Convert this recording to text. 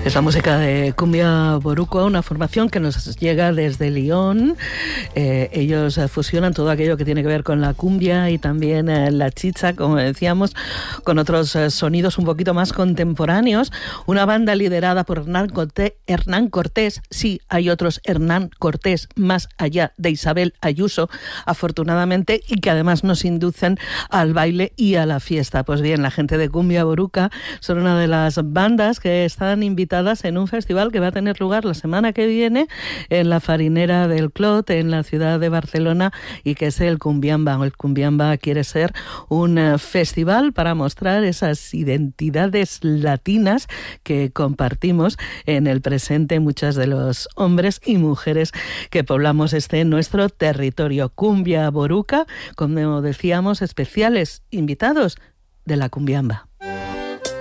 Esta música de Cumbia Boruco, una formación que nos llega desde Lyon. Ellos fusionan todo aquello que tiene que ver con la cumbia y también la chicha, como decíamos, con otros sonidos un poquito más contemporáneos. Una banda liderada por Hernán Cortés. Sí, hay otros Hernán Cortés más allá de Isabel Ayuso, afortunadamente, y que además nos inducen al baile y a la fiesta. Pues bien, la gente de Cumbia Boruca son una de las bandas que están invitadas en un festival que va a tener lugar la semana que viene en la Farinera del Clot, en la ciudad de Barcelona, y que es el Cumbiamba. El Cumbiamba quiere ser un festival para mostrar esas identidades latinas que compartimos en el presente muchos de los hombres y mujeres que poblamos nuestro territorio. Cumbia Boruca, como decíamos, especiales invitados de la Cumbiamba.